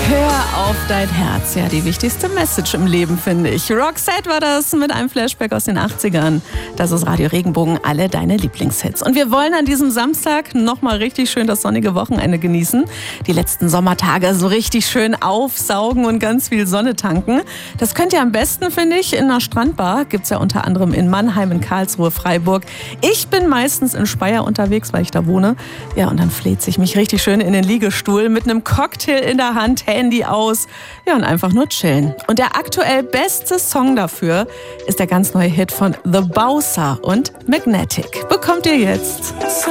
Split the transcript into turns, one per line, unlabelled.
Hör auf dein Herz. Ja, die wichtigste Message im Leben, finde ich. Roxette war das mit einem Flashback aus den 80ern. Das ist Radio Regenbogen, alle deine Lieblingshits. Und wir wollen an diesem Samstag nochmal richtig schön das sonnige Wochenende genießen. Die letzten Sommertage so richtig schön aufsaugen und ganz viel Sonne tanken. Das könnt ihr am besten, finde ich, in einer Strandbar. Gibt's ja unter anderem in Mannheim, in Karlsruhe, Freiburg. Ich bin meistens in Speyer unterwegs, weil ich da wohne. Ja, und dann fläzt ich mich richtig schön in den Liegestuhl mit einem Cocktail in der Hand, Handy aus, ja, und einfach nur chillen. Und der aktuell beste Song dafür ist der ganz neue Hit von The Bowser und Magnetic. Bekommt ihr jetzt.